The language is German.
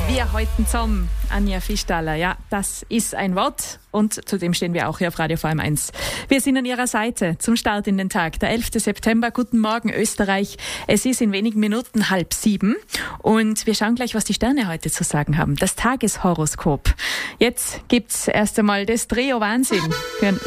Wir halten zusammen, Anja Fischtaler. Ja, das ist ein Wort und zudem stehen wir auch hier auf Radio VM1. Wir sind an Ihrer Seite zum Start in den Tag. Der 11. September. Guten Morgen, Österreich. Es ist in wenigen Minuten 6:30 und wir schauen gleich, was die Sterne heute zu sagen haben. Das Tageshoroskop. Jetzt gibt's erst einmal das Trio Wahnsinn.